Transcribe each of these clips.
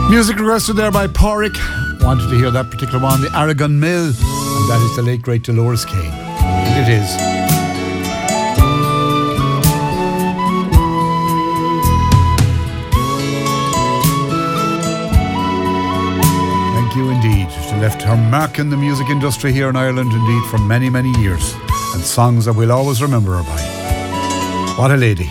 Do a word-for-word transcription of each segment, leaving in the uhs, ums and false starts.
Music requested there by Porrick. Wanted to hear that particular one, the Aragon Mill, and that is the late great Dolores Kane. And it is. Thank you indeed. She left her mark in the music industry here in Ireland indeed for many, many years, and songs that we'll always remember her by. What a lady.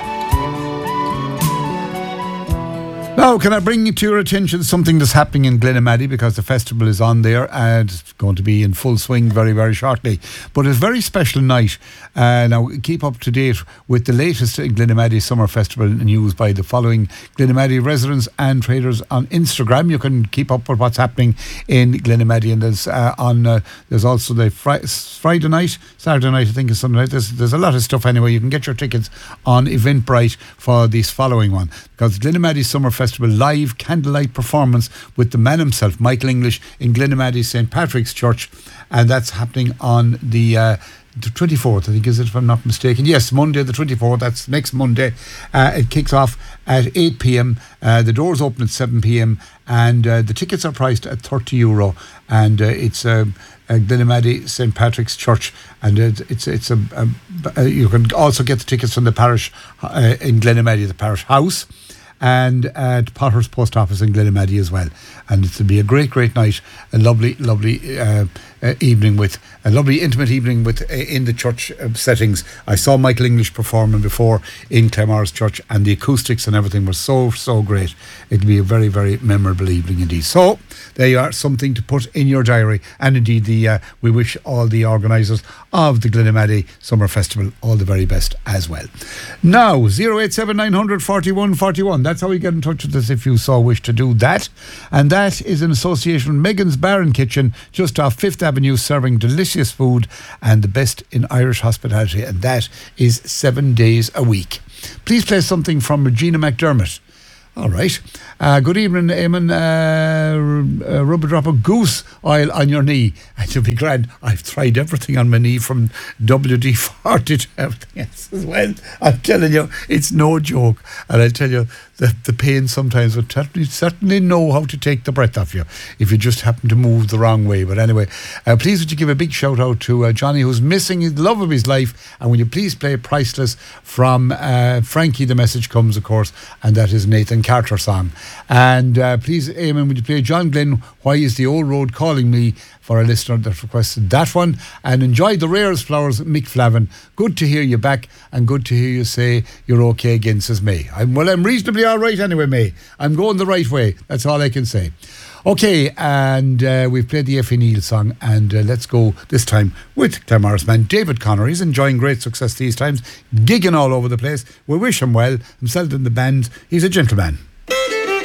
Now, can I bring to your attention something that's happening in Glenamaddy, because the festival is on there and it's going to be in full swing very, very shortly. But it's a very special night. Uh, now, keep up to date with the latest Glenamaddy Summer Festival news by the following Glenamaddy residents and traders on Instagram. You can keep up with what's happening in Glenamaddy. And there's uh, on uh, there's also the fri- Friday night, Saturday night, I think, and Sunday night. There's, there's a lot of stuff anyway. You can get your tickets on Eventbrite for this following one, because Glenamaddy Summer Festival live candlelight performance with the man himself, Michael English, in Glenamaddy Saint Patrick's Church, and that's happening on the uh, the twenty-fourth, I think, is it, if I'm not mistaken? Yes, Monday the twenty-fourth, that's next Monday. Uh, it kicks off at eight p.m. Uh, the doors open at seven p.m. and uh, the tickets are priced at thirty euro, and uh, it's uh, uh, Glenamaddy Saint Patrick's Church, and it, it's it's a, a, a you can also get the tickets from the parish uh, in Glenamaddy, the parish house, and at Potter's Post Office in Glenamaddy as well. And it'll be a great, great night, a lovely, lovely uh, uh, evening with, a lovely intimate evening with uh, in the church uh, settings. I saw Michael English performing before in Clamars Church, and the acoustics and everything were so, so great. It'll be a very, very memorable evening indeed. So, there you are, something to put in your diary. And indeed, the uh, we wish all the organisers of the Glenamaddy Summer Festival all the very best as well. Now, oh eight seven nine hundred forty-one forty-one. That's how you get in touch with us if you so wish to do that. And that is in association with Megan's Bar and Kitchen, just off Fifth Avenue, serving delicious food and the best in Irish hospitality. And that is seven days a week. Please play something from Regina McDermott. All right. Uh, good evening, Eamon. Uh, uh, rub a drop of goose oil on your knee and you'll be grand. I've tried everything on my knee, from W D forty to everything else as well. I'm telling you, it's no joke. And I tell you, the, the pain sometimes would certainly, certainly know how to take the breath off you if you just happen to move the wrong way. But anyway, uh, please would you give a big shout out to uh, Johnny, who's missing his love of his life. And will you please play Priceless from uh, Frankie The Message Comes, of course, and that is Nathan Carter song. And uh, please, Eamon, would you play John Glenn, Why Is the Old Road Calling Me, for a listener that requested that one. And enjoy the Rarest Flowers, Mick Flavin. Good to hear you back, and good to hear you say you're okay again, says May. I'm, well, I'm reasonably all right anyway, May. I'm going the right way. That's all I can say. Okay, and uh, we've played the Effie Neal song, and uh, let's go this time with Clamars man David Connor. He's enjoying great success these times, gigging all over the place. We wish him well, himself and the band. He's a gentleman.